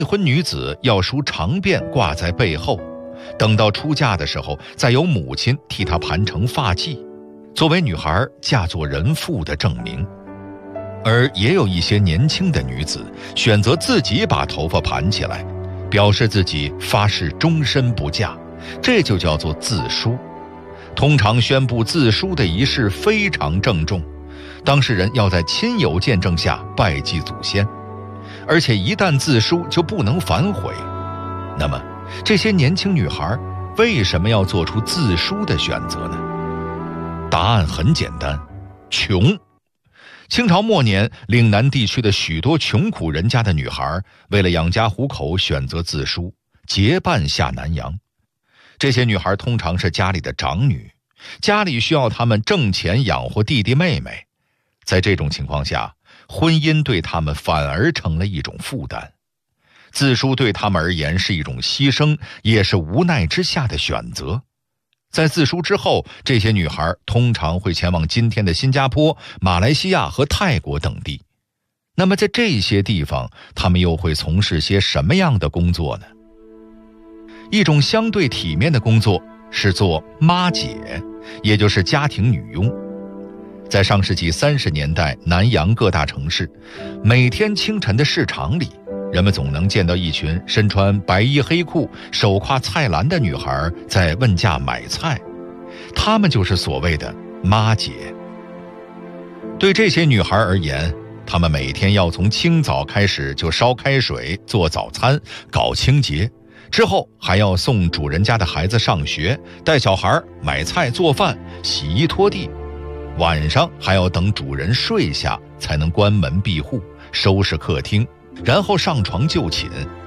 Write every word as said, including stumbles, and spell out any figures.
未婚女子要梳长辫挂在背后，等到出嫁的时候，再由母亲替她盘成发髻，作为女孩嫁作人妇的证明。而也有一些年轻的女子选择自己把头发盘起来，表示自己发誓终身不嫁，这就叫做自梳。通常宣布自梳的仪式非常郑重，当事人要在亲友见证下拜祭祖先，而且一旦自梳就不能反悔。那么这些年轻女孩为什么要做出自梳的选择呢？答案很简单，穷。清朝末年，岭南地区的许多穷苦人家的女孩为了养家糊口，选择自梳，结伴下南洋。这些女孩通常是家里的长女，家里需要她们挣钱养活弟弟妹妹。在这种情况下，婚姻对她们反而成了一种负担。自梳对她们而言是一种牺牲，也是无奈之下的选择。在自梳之后，这些女孩通常会前往今天的新加坡、马来西亚和泰国等地。那么在这些地方，她们又会从事些什么样的工作呢？一种相对体面的工作是做妈姐，也就是家庭女佣。在上世纪三十年代，南洋各大城市，每天清晨的市场里，人们总能见到一群身穿白衣黑裤、手挎菜篮的女孩在问价买菜，她们就是所谓的妈姐。对这些女孩而言，她们每天要从清早开始就烧开水、做早餐、搞清洁，之后还要送主人家的孩子上学，带小孩买菜做饭、洗衣拖地，晚上还要等主人睡下才能关门闭户，收拾客厅，然后上床就寝，